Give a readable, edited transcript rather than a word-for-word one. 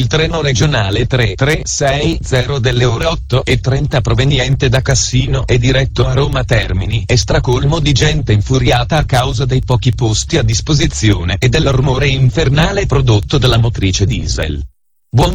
Il treno regionale 3360 delle ore 8:30 proveniente da Cassino è diretto a Roma Termini e stracolmo di gente infuriata a causa dei pochi posti a disposizione e del rumore infernale prodotto dalla motrice diesel.